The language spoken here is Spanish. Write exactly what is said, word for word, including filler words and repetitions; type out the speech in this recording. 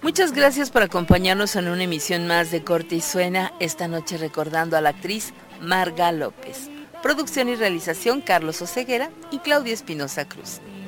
Muchas gracias por acompañarnos en una emisión más de Corte y Suena, esta noche recordando a la actriz Marga López. Producción y realización Carlos Oseguera y Claudia Espinosa Cruz.